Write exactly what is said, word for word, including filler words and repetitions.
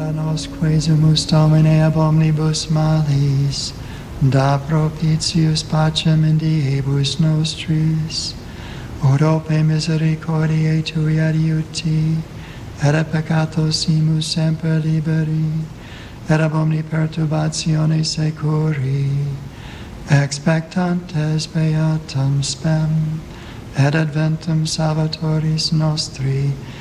ora nos quesumus Domine ab omnibus malis, da propitius pacem in diebus nostris, odope misericordiae Tui adiuti, et a peccatos imus semper liberi, et ab omni perturbatione securi, expectantes beatam spem, et adventum Salvatoris nostri,